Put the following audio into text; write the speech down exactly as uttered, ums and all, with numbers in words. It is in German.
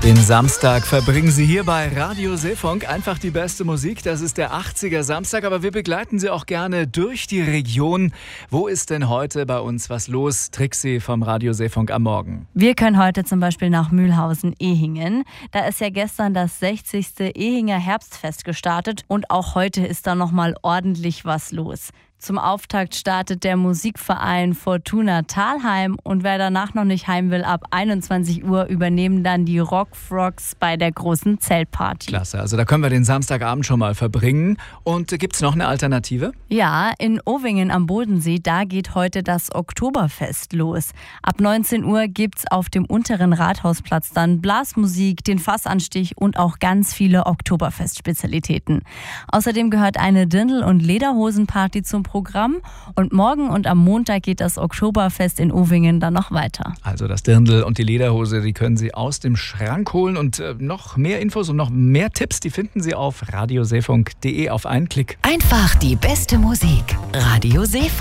Den Samstag verbringen Sie hier bei Radio Seefunk. Einfach die beste Musik. Das ist der achtziger Samstag, aber wir begleiten Sie auch gerne durch die Region. Wo ist denn heute bei uns was los? Trixie vom Radio Seefunk am Morgen. Wir können heute zum Beispiel nach Mühlhausen-Ehingen. Da ist ja gestern das sechzigste Ehinger Herbstfest gestartet und auch heute ist da nochmal ordentlich was los. Zum Auftakt startet der Musikverein Fortuna Thalheim und wer danach noch nicht heim will, ab einundzwanzig Uhr übernehmen dann die Rockfrogs bei der großen Zeltparty. Klasse, also da können wir den Samstagabend schon mal verbringen. Und äh, gibt es noch eine Alternative? Ja, in Ovingen am Bodensee, da geht heute das Oktoberfest los. Ab neunzehn Uhr gibt's auf dem unteren Rathausplatz dann Blasmusik, den Fassanstich und auch ganz viele Oktoberfest-Spezialitäten. Außerdem gehört eine Dirndl- und Lederhosenparty zum Programm und morgen und am Montag geht das Oktoberfest in Ovingen dann noch weiter. Also das Dirndl und die Lederhose, die können Sie aus dem Schrank holen und äh, noch mehr Infos und noch mehr Tipps, die finden Sie auf radioseefunk punkt de auf einen Klick. Einfach die beste Musik. Radio Seefunk.